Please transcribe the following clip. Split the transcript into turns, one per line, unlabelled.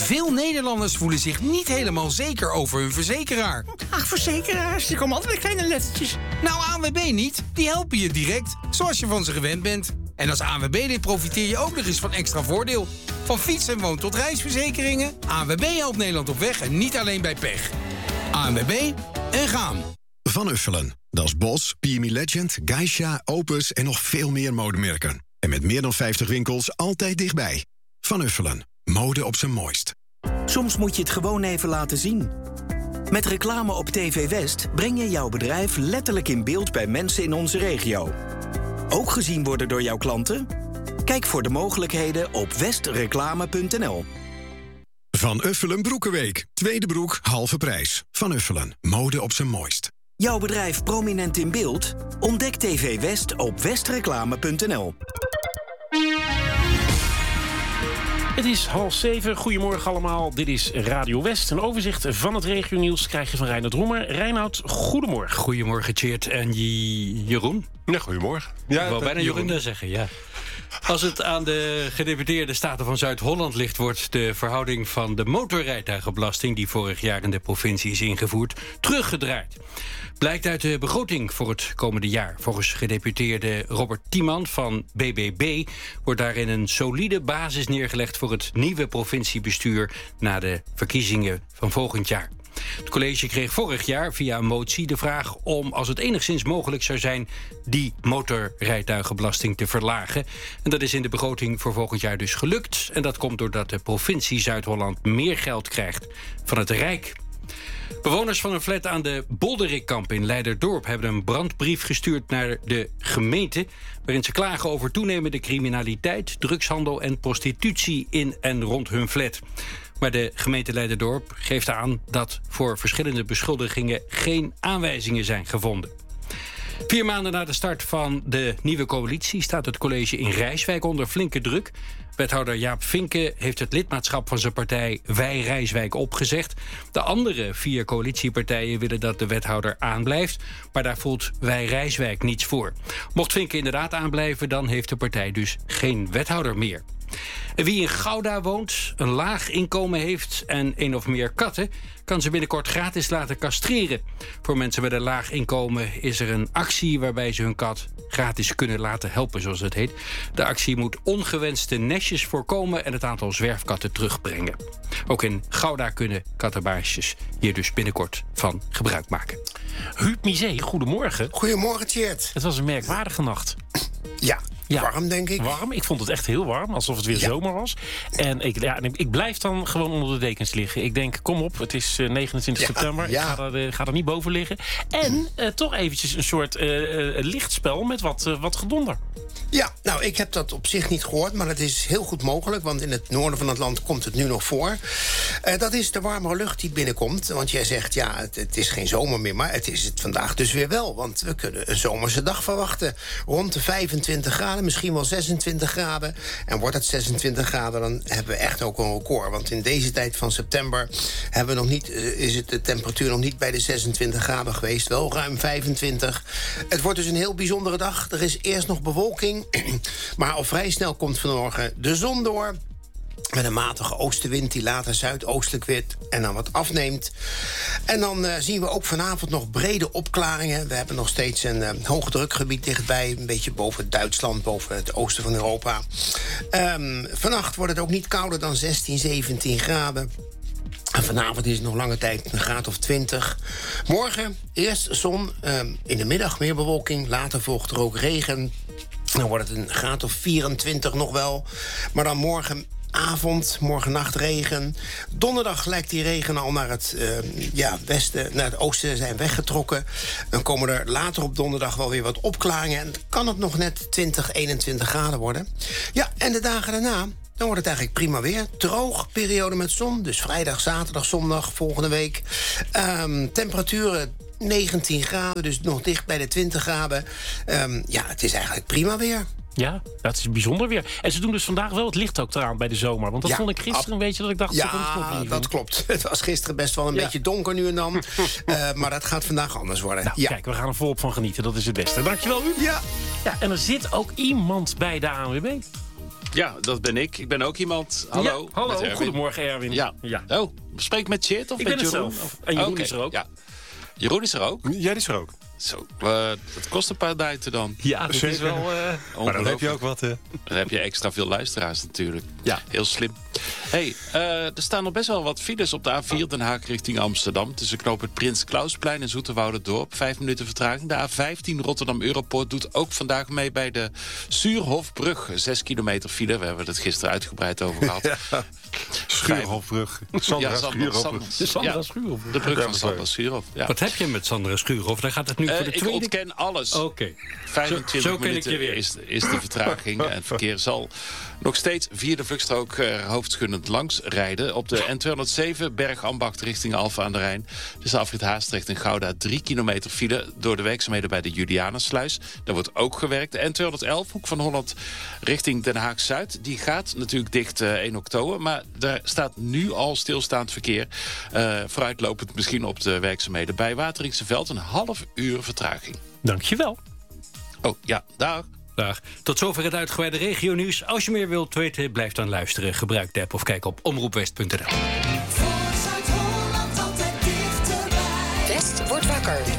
Veel Nederlanders voelen zich niet helemaal zeker over hun verzekeraar.
Ach, verzekeraars, die komen altijd met kleine lettertjes.
Nou, ANWB niet. Die helpen je direct, zoals je van ze gewend bent. En als ANWB-lid profiteer je ook nog eens van extra voordeel. Van fiets- en woon- tot reisverzekeringen. ANWB helpt Nederland op weg en niet alleen bij pech. ANWB en gaan.
Van Uffelen. Dat is Bos, PME Legend, Geisha, Opus en nog veel meer modemerken. En met meer dan 50 winkels altijd dichtbij. Van Uffelen. Mode op zijn mooist.
Soms moet je het gewoon even laten zien. Met reclame op TV West breng je jouw bedrijf letterlijk in beeld bij mensen in onze regio. Ook gezien worden door jouw klanten? Kijk voor de mogelijkheden op westreclame.nl.
Van Uffelen Broekenweek. Tweede broek, halve prijs. Van Uffelen. Mode op zijn mooist.
Jouw bedrijf prominent in beeld? Ontdek TV West op westreclame.nl.
Het is 6:30. Goedemorgen allemaal. Dit is Radio West. Een overzicht van het regionieuws krijg je van Reinoud Roemer. Reinoud, goedemorgen.
Goedemorgen, Tjeerd en Jeroen.
Ja, goedemorgen.
Ja, ik wou bijna Jeroen zeggen, ja. Als het aan de gedeputeerde Staten van Zuid-Holland ligt, wordt de verhouding van de motorrijtuigenbelasting, die vorig jaar in de provincie is ingevoerd, teruggedraaid. Blijkt uit de begroting voor het komende jaar. Volgens gedeputeerde Robert Tiemann van BBB wordt daarin een solide basis neergelegd voor het nieuwe provinciebestuur na de verkiezingen van volgend jaar. Het college kreeg vorig jaar via een motie de vraag om, als het enigszins mogelijk zou zijn, die motorrijtuigenbelasting te verlagen. En dat is in de begroting voor volgend jaar dus gelukt. En dat komt doordat de provincie Zuid-Holland meer geld krijgt van het Rijk. Bewoners van een flat aan de Bolderikkamp in Leiderdorp hebben een brandbrief gestuurd naar de gemeente, waarin ze klagen over toenemende criminaliteit, drugshandel en prostitutie in en rond hun flat. Maar de gemeente Leiderdorp geeft aan dat voor verschillende beschuldigingen geen aanwijzingen zijn gevonden. 4 maanden na de start van de nieuwe coalitie staat het college in Rijswijk onder flinke druk. Wethouder Jaap Vinken heeft het lidmaatschap van zijn partij Wij Rijswijk opgezegd. De andere 4 coalitiepartijen willen dat de wethouder aanblijft, maar daar voelt Wij Rijswijk niets voor. Mocht Vinken inderdaad aanblijven, dan heeft de partij dus geen wethouder meer. En wie in Gouda woont, een laag inkomen heeft en 1 of meer katten, kan ze binnenkort gratis laten castreren. Voor mensen met een laag inkomen is er een actie waarbij ze hun kat gratis kunnen laten helpen, zoals het heet. De actie moet ongewenste nestjes voorkomen en het aantal zwerfkatten terugbrengen. Ook in Gouda kunnen kattenbaasjes hier dus binnenkort van gebruik maken.
Huub Misé, goedemorgen.
Goedemorgen, Tjeerd.
Het was een merkwaardige nacht.
Ja, warm denk ik.
Warm, ik vond het echt heel warm, alsof het weer zomer was. En ik blijf dan gewoon onder de dekens liggen. Ik denk, kom op, het is 29 september.
Ja.
Ik ga er niet boven liggen. En toch eventjes een soort lichtspel met wat gedonder.
Ja, nou, ik heb dat op zich niet gehoord, maar het is heel goed mogelijk, want in het noorden van het land komt het nu nog voor. Dat is de warmere lucht die binnenkomt. Want jij zegt, ja, het is geen zomer meer, maar het is het vandaag dus weer wel. Want we kunnen een zomerse dag verwachten. Rond de 25 graden, misschien wel 26 graden. En wordt het 26 graden, dan hebben we echt ook een record. Want in deze tijd van september hebben we nog niet, is het de temperatuur nog niet bij de 26 graden geweest. Wel ruim 25. Het wordt dus een heel bijzondere dag. Er is eerst nog bewolking. Maar al vrij snel komt vanmorgen de zon door. Met een matige oostenwind die later zuidoostelijk wordt en dan wat afneemt. En dan zien we ook vanavond nog brede opklaringen. We hebben nog steeds een hoogdrukgebied dichtbij. Een beetje boven Duitsland, boven het oosten van Europa. Vannacht wordt het ook niet kouder dan 16, 17 graden. En vanavond is het nog lange tijd een graad of 20. Morgen eerst zon, in de middag meer bewolking. Later volgt er ook regen. Dan wordt het een graad of 24 nog wel. Maar dan morgenavond, morgennacht regen. Donderdag lijkt die regen al naar het westen, naar het oosten zijn weggetrokken. Dan komen er later op donderdag wel weer wat opklaringen. En kan het nog net 20, 21 graden worden. Ja, en de dagen daarna, dan wordt het eigenlijk prima weer. Droog, periode met zon. Dus vrijdag, zaterdag, zondag, volgende week. Temperaturen 19 graden, dus nog dicht bij de 20 graden. Het is eigenlijk prima weer.
Ja, dat is bijzonder weer. En ze doen dus vandaag wel het licht ook eraan bij de zomer. Want dat vond ik gisteren een beetje dat ik dacht...
dat klopt. Het was gisteren best wel een beetje donker nu en dan. Maar dat gaat vandaag anders worden.
Nou, kijk, we gaan er volop van genieten. Dat is het beste. Dankjewel, u.
Ja.
En er zit ook iemand bij de ANWB.
Ja, dat ben ik. Ik ben ook iemand. Hallo.
Ja, hallo.
Met Erwin.
Goedemorgen, Erwin.
Ja. Oh, spreek ik met Chit of
Ik
met
ben het
Jeroen?
zelf. En Jeroen is er ook.
Ja. Jeroen is er ook?
Jij is er ook.
Zo, dat kost een paar duiten dan.
Ja, dat is wel...
Maar dan heb je ook wat...
Dan heb je extra veel luisteraars natuurlijk.
Ja.
Heel slim. Hey, er staan nog best wel wat files op de A4 Den Haag richting Amsterdam. Tussen knooppunt Prins Klausplein en Zoeterwouderdorp. 5 minuten vertraging. De A15 Rotterdam Europoort doet ook vandaag mee bij de Suurhofbrug. 6 kilometer file. We hebben het gisteren uitgebreid over gehad.
Ja. Schuurhofbrug. Sandra Schuurhof.
De brug van Sandra Schuurhof. Ja.
Wat heb je met Sandra Schuurhof? Daar gaat het nu voor de tweede...
Ik ontken alles.
Oké.
25
Zo ken ik
minuten
je weer.
is de vertraging. En het verkeer zal nog steeds via de vluchtstrook hoofdschuddend langs rijden. Op de N207 Bergambacht richting Alphen aan de Rijn. Dus Alfred Haastrecht en Gouda 3 kilometer file door de werkzaamheden bij de Julianensluis. Daar wordt ook gewerkt. De N211 Hoek van Holland richting Den Haag-Zuid. Die gaat natuurlijk dicht 1 oktober. Maar daar staat nu al stilstaand verkeer. Vooruitlopend misschien op de werkzaamheden bij Wateringse Veld. Een half uur vertraging.
Dankjewel.
Oh, ja, dag.
Dag. Tot zover het uitgebreide regionieuws. Als je meer wilt weten, blijf dan luisteren. Gebruik de app of kijk op omroepwest.nl.
West wordt wakker.